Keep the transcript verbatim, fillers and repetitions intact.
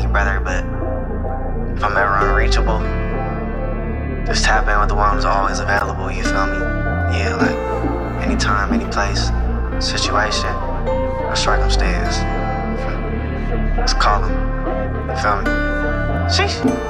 brother, but if I'm ever unreachable, just tap in with the one who's always available, you feel me? Yeah, like, anytime, any place, situation, or circumstance. Just call him, you feel me? Sheesh.